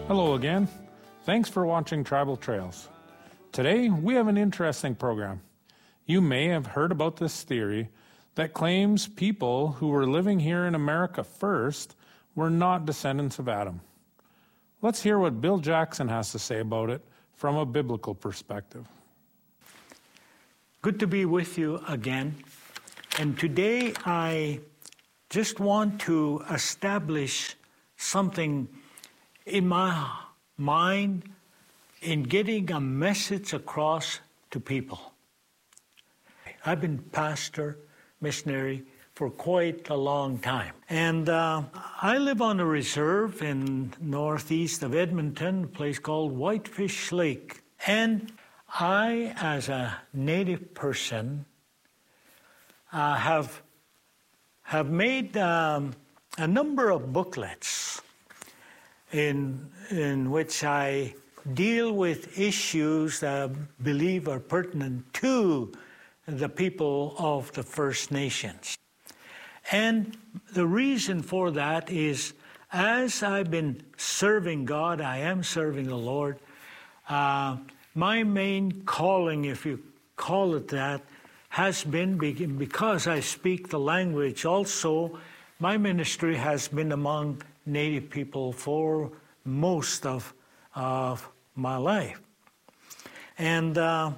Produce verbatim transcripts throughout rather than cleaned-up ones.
Hello again. Thanks for watching Tribal Trails. Today, we have an interesting program. You may have heard about this theory that claims people who were living here in America first were not descendants of Adam. Let's hear what Bill Jackson has to say about it from a biblical perspective. Good to be with you again. And today I just want to establish something in my mind in getting a message across to people. I've been pastor, missionary for quite a long time. And uh, I live on a reserve in northeast of Edmonton, a place called Whitefish Lake. And I, as a native person, uh, have, have made um, a number of booklets in, in which I deal with issues that I believe are pertinent to the people of the First Nations. And the reason for that is, as I've been serving God, I am serving the Lord, uh, my main calling, if you call it that, has been, because I speak the language also, my ministry has been among Native people for most of, of my life. And uh,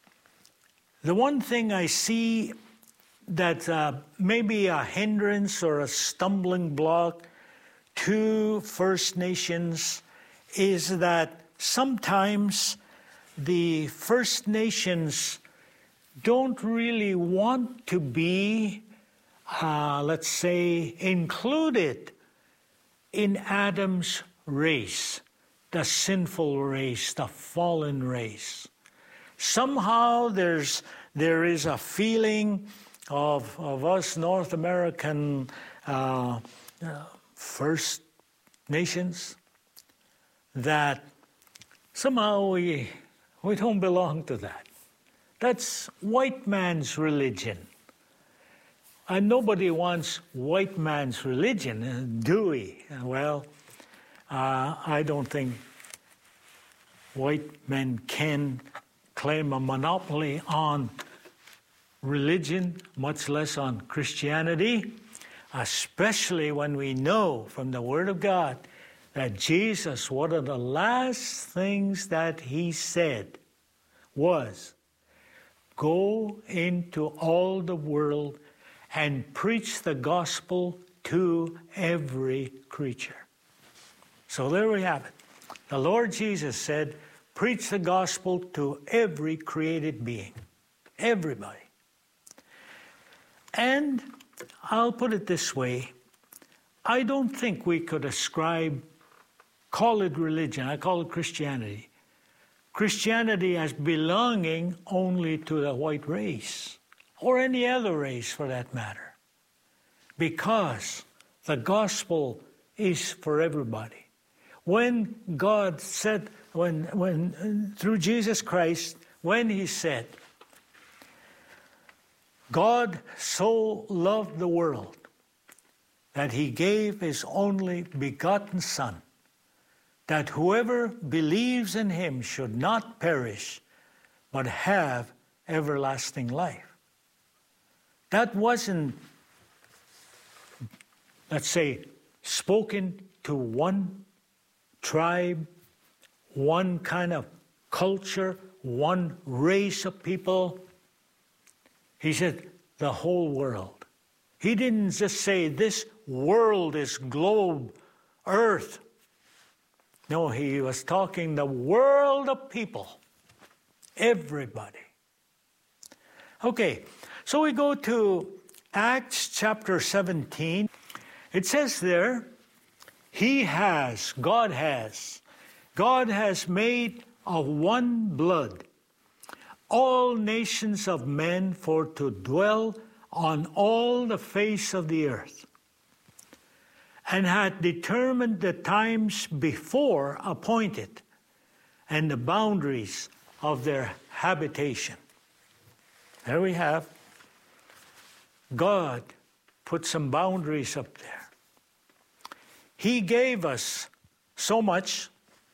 the one thing I see that uh, may be a hindrance or a stumbling block to First Nations is that sometimes the First Nations don't really want to be, uh, let's say, included in Adam's race, the sinful race, the fallen race. Somehow there's there is a feeling of of us North American uh, uh, First Nations that somehow we we don't belong to that. That's white man's religion. And nobody wants white man's religion, do we? Well, uh, I don't think white men can claim a monopoly on religion, much less on Christianity, especially when we know from the Word of God that Jesus, one of the last things that he said was, go into all the world and preach the gospel to every creature. So there we have it. The Lord Jesus said, preach the gospel to every created being, everybody. And I'll put it this way, I don't think we could ascribe, call it religion, I call it Christianity, Christianity as belonging only to the white race, or any other race for that matter, because the gospel is for everybody. When God said, when, when through Jesus Christ, when he said, God so loved the world that he gave his only begotten Son, that whoever believes in him should not perish, but have everlasting life. That wasn't, let's say, spoken to one tribe, one kind of culture, one race of people. He said, the whole world. He didn't just say, this world is globe, earth. No, he was talking the world of people. Everybody. Okay, so we go to Acts chapter seventeen. It says there, he has, God has, God has made of one blood all nations of men for to dwell on all the face of the earth, and had determined the times before appointed and the boundaries of their habitation. There we have. God put some boundaries up there. He gave us so much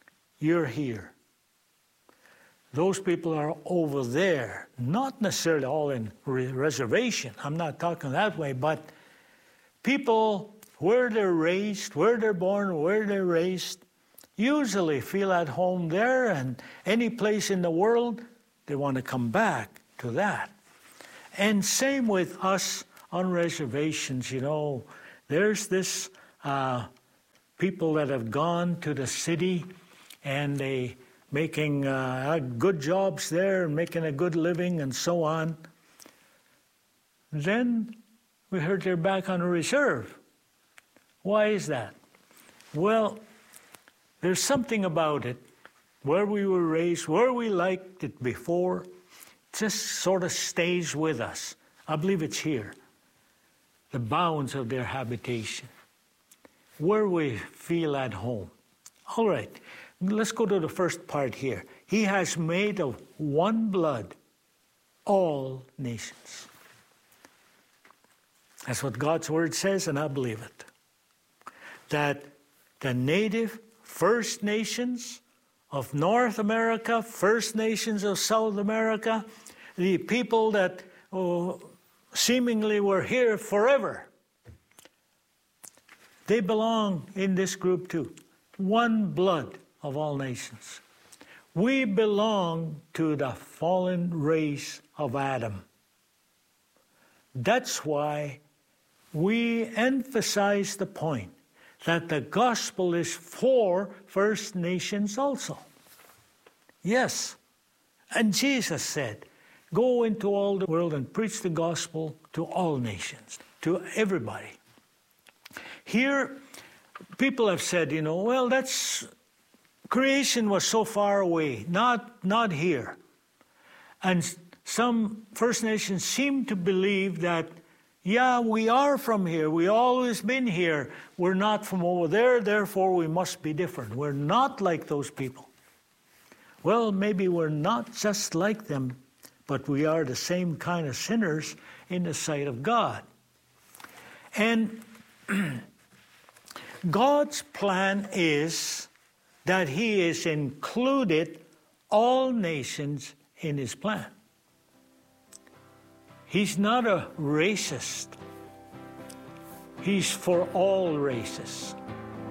you're here. Those people are over there, not necessarily all in re- reservation. I'm not talking that way, but people where they're raised, where they're born, where they're raised, usually feel at home there, and any place in the world, they want to come back to that. And same with us on reservations, you know. There's this uh, people that have gone to the city and they making uh, good jobs there and making a good living and so on. Then we heard they're back on a reserve. Why is that? Well, there's something about it, where we were raised, where we liked it before, just sort of stays with us. I believe it's here, the bounds of their habitation, where we feel at home. All right, let's go to the first part here. He has made of one blood all nations. That's what God's word says, and I believe it. That the native First Nations of North America, First Nations of South America, the people that oh, seemingly were here forever, they belong in this group too. One blood of all nations. We belong to the fallen race of Adam. That's why we emphasize the point that the gospel is for First Nations also. Yes. And Jesus said, go into all the world and preach the gospel to all nations, to everybody. Here, people have said, you know, well, that's, creation was so far away, not, not here. And some First Nations seem to believe that, yeah, we are from here. We always been here. We're not from over there, therefore we must be different. We're not like those people. Well, maybe we're not just like them, but we are the same kind of sinners in the sight of God. And God's plan is that He has included all nations in His plan. He's not a racist. He's for all races.